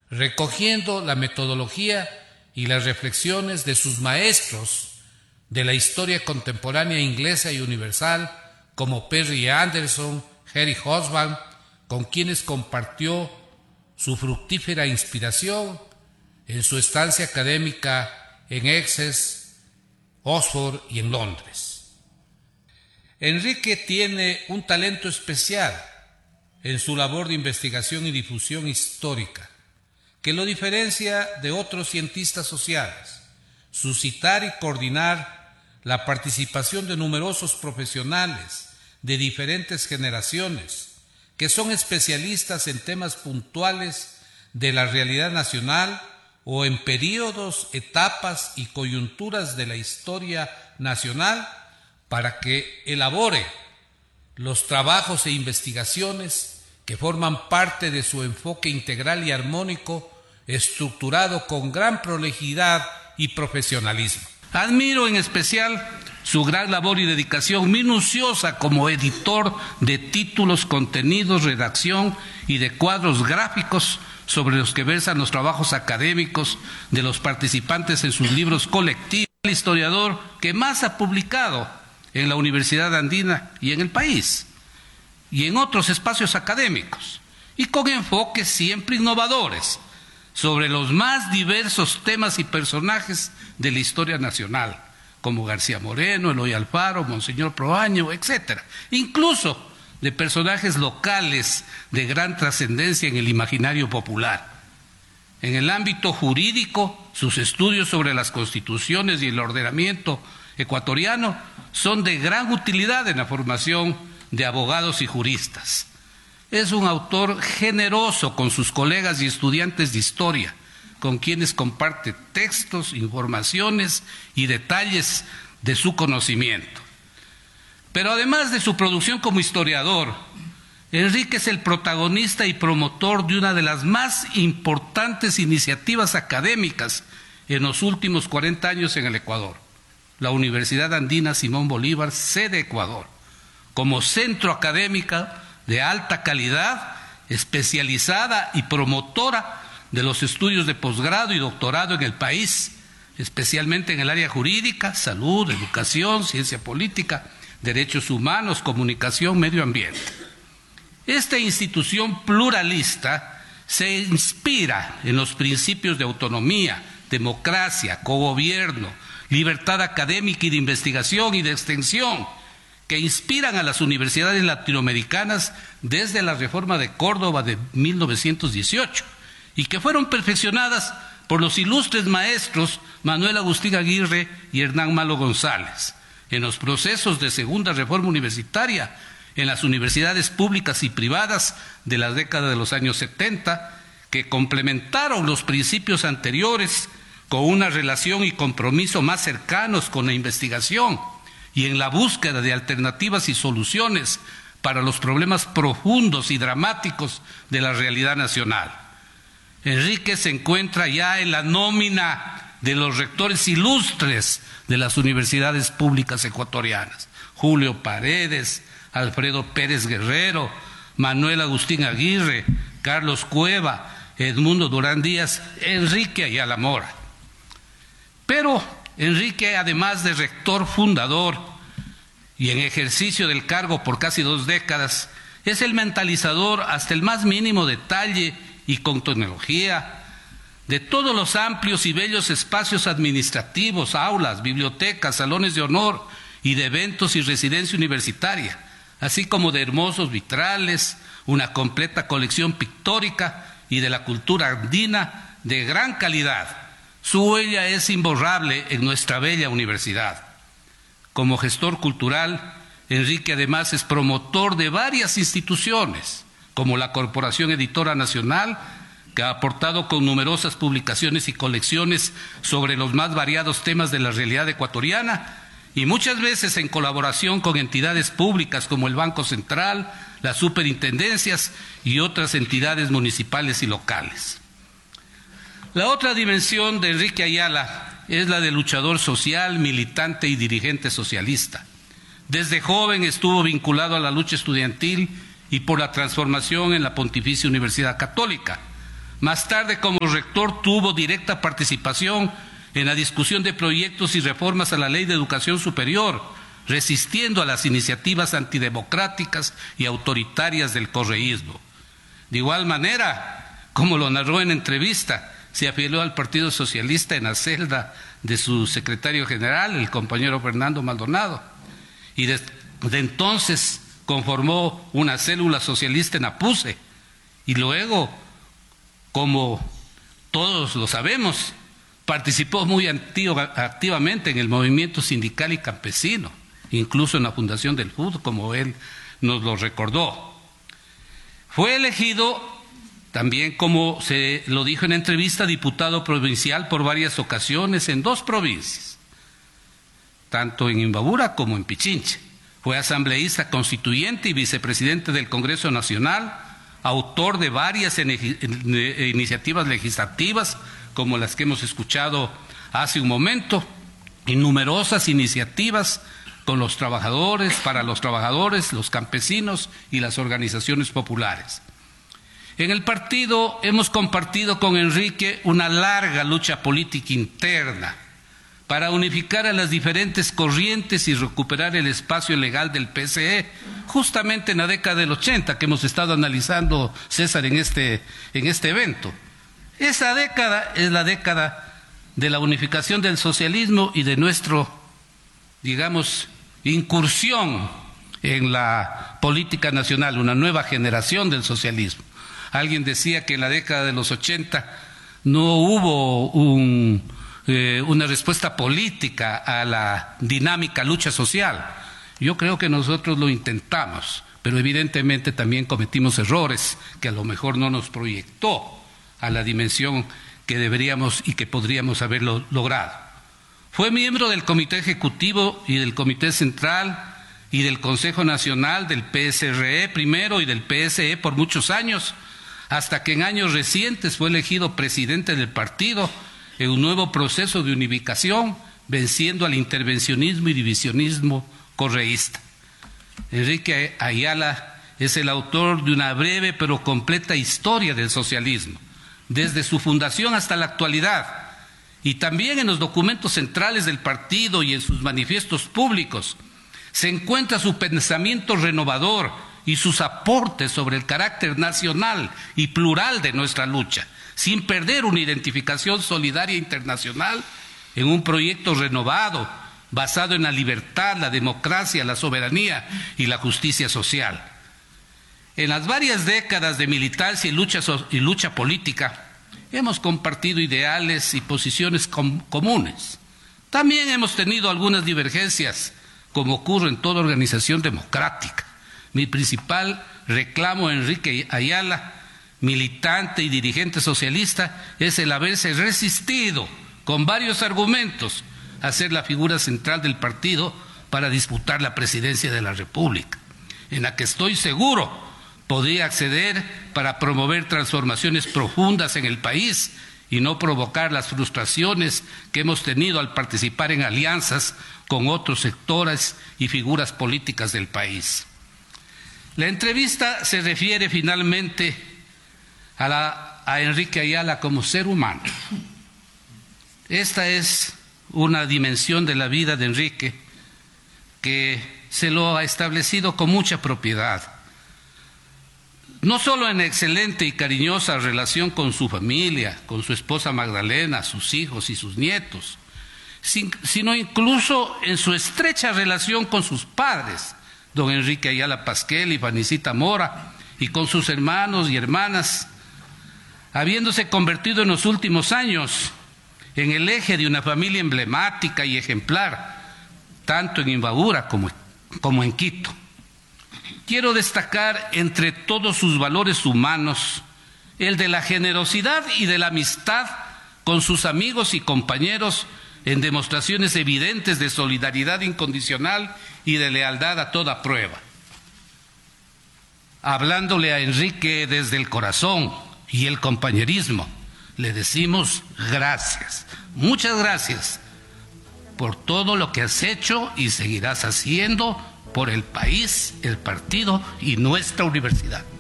recogiendo la metodología y las reflexiones de sus maestros de la historia contemporánea inglesa y universal, como Perry Anderson, Harry Hobsbawm, con quienes compartió su fructífera inspiración en su estancia académica en Essex, Oxford y en Londres. Enrique tiene un talento especial en su labor de investigación y difusión histórica, que lo diferencia de otros cientistas sociales. Suscitar y coordinar la participación de numerosos profesionales de diferentes generaciones que son especialistas en temas puntuales de la realidad nacional o en períodos, etapas y coyunturas de la historia nacional para que elabore los trabajos e investigaciones que forman parte de su enfoque integral y armónico, estructurado con gran prolijidad y profesionalismo. Admiro en especial su gran labor y dedicación minuciosa como editor de títulos, contenidos, redacción y de cuadros gráficos sobre los que versan los trabajos académicos de los participantes en sus libros colectivos. El historiador que más ha publicado en la Universidad Andina y en el país, y en otros espacios académicos, y con enfoques siempre innovadores sobre los más diversos temas y personajes de la historia nacional, como García Moreno, Eloy Alfaro, Monseñor Proaño, etc. Incluso de personajes locales de gran trascendencia en el imaginario popular. En el ámbito jurídico, sus estudios sobre las constituciones y el ordenamiento ecuatoriano son de gran utilidad en la formación de abogados y juristas. Es un autor generoso con sus colegas y estudiantes de historia, con quienes comparte textos, informaciones y detalles de su conocimiento. Pero además de su producción como historiador, Enrique es el protagonista y promotor de una de las más importantes iniciativas académicas en los últimos 40 años en el Ecuador, la Universidad Andina Simón Bolívar, sede Ecuador, como centro académico de alta calidad, especializada y promotora de los estudios de posgrado y doctorado en el país, especialmente en el área jurídica, salud, educación, ciencia política, derechos humanos, comunicación, medio ambiente. Esta institución pluralista se inspira en los principios de autonomía, democracia, cogobierno, libertad académica y de investigación y de extensión, que inspiran a las universidades latinoamericanas desde la Reforma de Córdoba de 1918 y que fueron perfeccionadas por los ilustres maestros Manuel Agustín Aguirre y Hernán Malo González en los procesos de segunda reforma universitaria en las universidades públicas y privadas de la década de los años 70, que complementaron los principios anteriores con una relación y compromiso más cercanos con la investigación y en la búsqueda de alternativas y soluciones para los problemas profundos y dramáticos de la realidad nacional. Enrique se encuentra ya en la nómina de los rectores ilustres de las universidades públicas ecuatorianas: Julio Paredes, Alfredo Pérez Guerrero, Manuel Agustín Aguirre, Carlos Cueva, Edmundo Durán Díaz, Enrique Ayala Mora. Pero Enrique, además de rector fundador y en ejercicio del cargo por casi 2 décadas, es el mentalizador hasta el más mínimo detalle y con tecnología de todos los amplios y bellos espacios administrativos, aulas, bibliotecas, salones de honor y de eventos y residencia universitaria, así como de hermosos vitrales, una completa colección pictórica y de la cultura andina de gran calidad. Su huella es imborrable en nuestra bella universidad. Como gestor cultural, Enrique además es promotor de varias instituciones, como la Corporación Editora Nacional, que ha aportado con numerosas publicaciones y colecciones sobre los más variados temas de la realidad ecuatoriana, y muchas veces en colaboración con entidades públicas como el Banco Central, las superintendencias y otras entidades municipales y locales. La otra dimensión de Enrique Ayala es la de luchador social, militante y dirigente socialista. Desde joven estuvo vinculado a la lucha estudiantil y por la transformación en la Pontificia Universidad Católica, Más tarde, como rector, tuvo directa participación en la discusión de proyectos y reformas a la Ley de Educación Superior, resistiendo a las iniciativas antidemocráticas y autoritarias del correísmo. De igual manera, como lo narró en entrevista, se afilió al Partido Socialista en la celda de su secretario general, el compañero Fernando Maldonado, y desde entonces conformó una célula socialista en Apuse, y luego, como todos lo sabemos, participó muy activamente en el movimiento sindical y campesino, incluso en la fundación del FUD, como él nos lo recordó. Fue elegido también, como se lo dijo en entrevista, diputado provincial por varias ocasiones en 2 provincias, tanto en Imbabura como en Pichincha. Fue asambleísta constituyente y vicepresidente del Congreso Nacional, autor de varias iniciativas legislativas, como las que hemos escuchado hace un momento, y numerosas iniciativas con los trabajadores, para los trabajadores, los campesinos y las organizaciones populares. En el partido hemos compartido con Enrique una larga lucha política interna para unificar a las diferentes corrientes y recuperar el espacio legal del PCE, justamente en la década del 80 que hemos estado analizando, César, en este evento. Esa década es la década de la unificación del socialismo y de nuestro, digamos, incursión en la política nacional, una nueva generación del socialismo. Alguien decía que en la década de los 80 no hubo una respuesta política a la dinámica lucha social. Yo creo que nosotros lo intentamos, pero evidentemente también cometimos errores que a lo mejor no nos proyectó a la dimensión que deberíamos y que podríamos haberlo logrado. Fue miembro del Comité Ejecutivo y del Comité Central y del Consejo Nacional del PSRE primero y del PSE por muchos años, hasta que en años recientes fue elegido presidente del partido en un nuevo proceso de unificación, venciendo al intervencionismo y divisionismo correísta. Enrique Ayala es el autor de una breve pero completa historia del socialismo, desde su fundación hasta la actualidad, y también en los documentos centrales del partido y en sus manifiestos públicos se encuentra su pensamiento renovador y sus aportes sobre el carácter nacional y plural de nuestra lucha, sin perder una identificación solidaria internacional en un proyecto renovado, basado en la libertad, la democracia, la soberanía y la justicia social. En las varias décadas de militancia y lucha política, hemos compartido ideales y posiciones comunes. También hemos tenido algunas divergencias, como ocurre en toda organización democrática. Mi principal reclamo a Enrique Ayala, militante y dirigente socialista, es el haberse resistido con varios argumentos a ser la figura central del partido para disputar la presidencia de la República, en la que estoy seguro podría acceder para promover transformaciones profundas en el país y no provocar las frustraciones que hemos tenido al participar en alianzas con otros sectores y figuras políticas del país. La entrevista se refiere finalmente a Enrique Ayala como ser humano. Esta es una dimensión de la vida de Enrique que se lo ha establecido con mucha propiedad. No solo en excelente y cariñosa relación con su familia, con su esposa Magdalena, sus hijos y sus nietos, sino incluso en su estrecha relación con sus padres, don Enrique Ayala Pasquel y Vanicita Mora, y con sus hermanos y hermanas, habiéndose convertido en los últimos años en el eje de una familia emblemática y ejemplar, tanto en Imbabura como en Quito. Quiero destacar entre todos sus valores humanos el de la generosidad y de la amistad con sus amigos y compañeros, en demostraciones evidentes de solidaridad incondicional y de lealtad a toda prueba. Hablándole a Enrique desde el corazón y el compañerismo, le decimos gracias, muchas gracias por todo lo que has hecho y seguirás haciendo por el país, el partido y nuestra universidad.